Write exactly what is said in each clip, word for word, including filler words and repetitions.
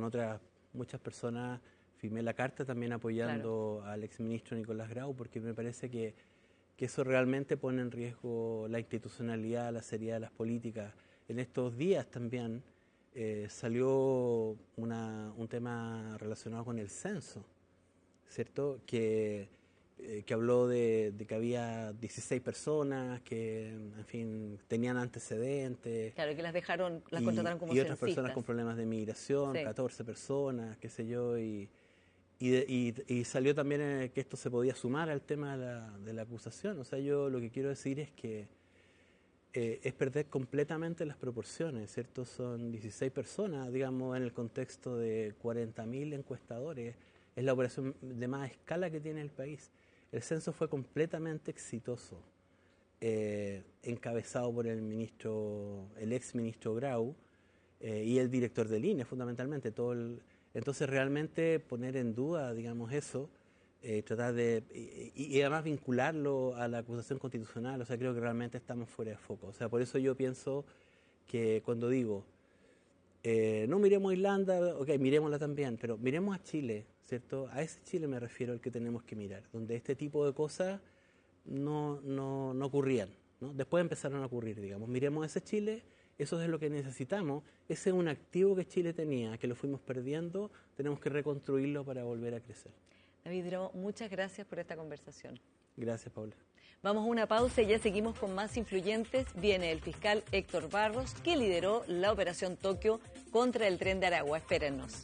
otras muchas personas firmé la carta también apoyando claro. al exministro Nicolás Grau, porque me parece que, que eso realmente pone en riesgo la institucionalidad, la seriedad de las políticas. En estos días también eh, salió una, un tema relacionado con el censo, ¿cierto? Que, eh, que habló de, de que había dieciséis personas que, en fin, tenían antecedentes. Claro, que las dejaron, las y, contrataron como y otras censistas. Personas con problemas de migración, sí. catorce personas, qué sé yo, y... Y, de, y, y salió también que esto se podía sumar al tema de la, de la acusación. O sea, yo lo que quiero decir es que eh, es perder completamente las proporciones, ¿cierto? Son dieciséis personas, digamos, en el contexto de cuarenta mil encuestadores. Es la operación de más escala que tiene el país. El censo fue completamente exitoso, eh, encabezado por el ministro, el ex ministro Grau eh, y el director del I N E, fundamentalmente, todo el... Entonces, realmente poner en duda, digamos, eso, eh, tratar de... Y, y además vincularlo a la acusación constitucional, o sea, creo que realmente estamos fuera de foco. O sea, por eso yo pienso que cuando digo, eh, no miremos a Irlanda, ok, miremosla también, pero miremos a Chile, ¿cierto? A ese Chile me refiero al que tenemos que mirar, donde este tipo de cosas no, no, no ocurrían, ¿no? Después empezaron a ocurrir, digamos. Miremos a ese Chile... Eso es lo que necesitamos. Ese es un activo que Chile tenía, que lo fuimos perdiendo. Tenemos que reconstruirlo para volver a crecer. David Grau, muchas gracias por esta conversación. Gracias, Paula. Vamos a una pausa y ya seguimos con más influyentes. Viene el fiscal Héctor Barros, que lideró la Operación Tokio contra el Tren de Aragua. Espérennos.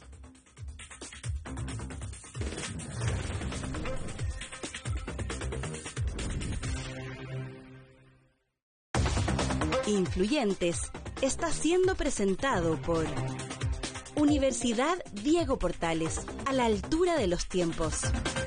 Influyentes está siendo presentado por Universidad Diego Portales, a la altura de los tiempos.